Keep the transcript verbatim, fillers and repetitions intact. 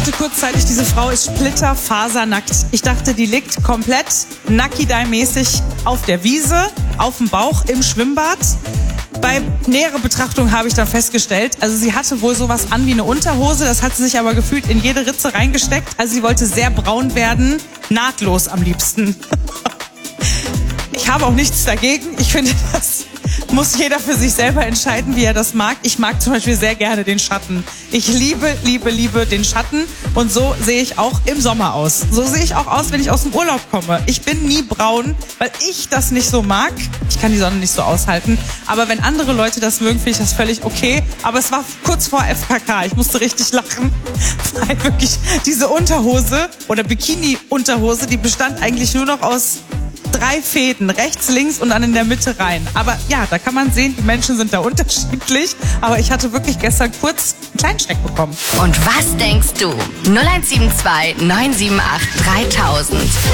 dachte kurzzeitig, diese Frau ist splitterfasernackt. Ich dachte, die liegt komplett Nucky-Dye-mäßig auf der Wiese, auf dem Bauch, im Schwimmbad. Bei näherer Betrachtung habe ich dann festgestellt, also sie hatte wohl sowas an wie eine Unterhose, das hat sie sich aber gefühlt in jede Ritze reingesteckt. Also sie wollte sehr braun werden, nahtlos am liebsten. Ich habe auch nichts dagegen. Ich finde, das muss jeder für sich selber entscheiden, wie er das mag. Ich mag zum Beispiel sehr gerne den Schatten. Ich liebe, liebe, liebe den Schatten. Und so sehe ich auch im Sommer aus. So sehe ich auch aus, wenn ich aus dem Urlaub komme. Ich bin nie braun, weil ich das nicht so mag. Ich kann die Sonne nicht so aushalten. Aber wenn andere Leute das mögen, finde ich das völlig okay. Aber es war kurz vor F K K. Ich musste richtig lachen. Weil wirklich diese Unterhose oder Bikini-Unterhose, die bestand eigentlich nur noch aus drei Fäden, rechts, links und dann in der Mitte rein. Aber ja, da kann man sehen, die Menschen sind da unterschiedlich. Aber ich hatte wirklich gestern kurz einen kleinen Schreck bekommen. Und was denkst du? null eins sieben zwei neun sieben acht dreitausend.